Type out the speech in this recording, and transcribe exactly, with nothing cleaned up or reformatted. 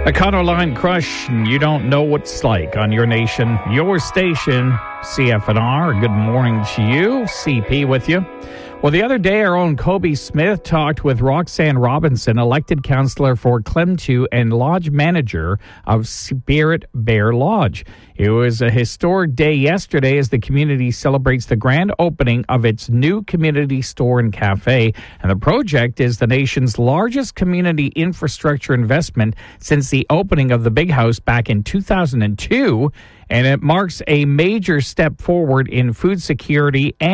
Econoline Crush, you don't know what it's like on your nation, your station, C F N R. Good morning to you. C P with you. Well, the other day, our own Kobe Smith talked with Roxanne Robinson, elected councillor for Clemtu and lodge manager of Spirit Bear Lodge. It was a historic day yesterday as the community celebrates the grand opening of its new community store and cafe. And the project is the nation's largest community infrastructure investment since the opening of the Big House back in two thousand two. And it marks a major step forward in food security and